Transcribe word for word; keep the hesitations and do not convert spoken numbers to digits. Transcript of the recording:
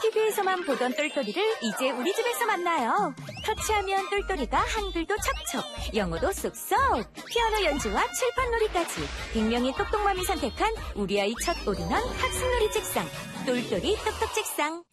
티비에서만 보던 똘똘이를 이제 우리 집에서 만나요. 터치하면 똘똘이가 한글도 척척, 영어도 쏙쏙, 피아노 연주와 칠판 놀이까지 백명의 똑똑맘이 선택한 우리 아이 첫 올인원 학습놀이 책상, 똘똘이 똑똑 책상.